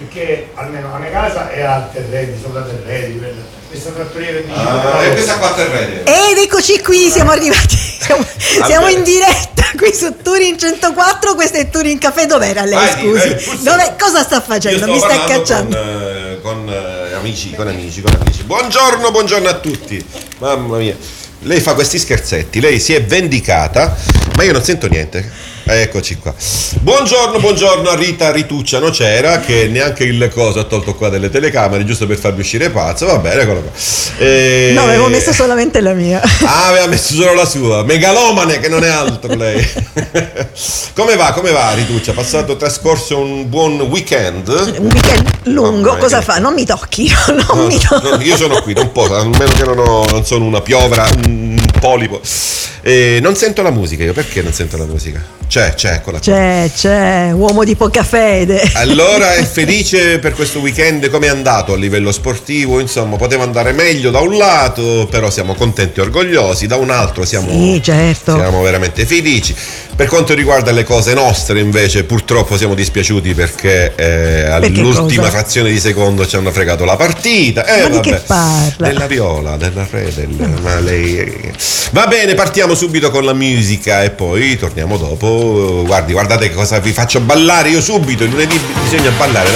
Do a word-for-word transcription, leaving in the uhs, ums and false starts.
perché almeno la mia casa è a Terredi, sopra Terredi, questa trattoria che mi ah, e questa qua a Terredi. Ed eccoci qui, siamo arrivati, siamo, siamo in diretta qui su Turin centoquattro, questo è Turin Caffè. Dov'era lei, Vai, scusi? vai, Dov'è? Cosa sta facendo? Mi sta cacciando. Con, con eh, amici, con amici, con amici. Buongiorno, buongiorno a tutti. Mamma mia. Lei fa questi scherzetti, lei si è vendicata, ma io non sento niente. Eccoci qua. Buongiorno, buongiorno a Rita Rituccia Nocera, che neanche il coso ha tolto qua delle telecamere, giusto per farvi uscire pazzo. Va bene, eccolo qua. E... No, avevo messo solamente la mia. Ah, aveva messo solo la sua. Megalomane, che non è altro lei. Come va, come va Rituccia? Passato, trascorso un buon weekend? Un weekend lungo, oh, cosa fa? Non mi tocchi, non no, mi tocchi. No, io sono qui, non posso, a meno che non, ho, non sono una piovra, un polipo. E non sento la musica io, perché non sento la musica? C'è, c'è, eccola qua. C'è, c'è, uomo di poca fede. Allora è felice per questo weekend, come è andato a livello sportivo? Insomma, poteva andare meglio da un lato, però siamo contenti e orgogliosi, da un altro siamo, sì, certo. siamo veramente felici. Per quanto riguarda le cose nostre invece purtroppo siamo dispiaciuti perché, eh, all'ultima cosa? frazione di secondo ci hanno fregato la partita. Eh, ma vabbè, di che parla? Della Viola, della Redel, no. Ma lei... Va bene, partiamo subito con la musica e poi torniamo dopo. Guardi, guardate che cosa vi faccio ballare io subito, il lunedì bisogna ballare, ragazzi.